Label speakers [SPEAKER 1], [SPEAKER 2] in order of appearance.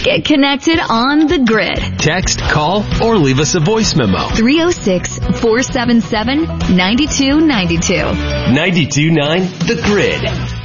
[SPEAKER 1] Get connected on the grid.
[SPEAKER 2] Text, call, or leave us a voice memo.
[SPEAKER 1] 306-477-9292.
[SPEAKER 2] 92.9 The Grid.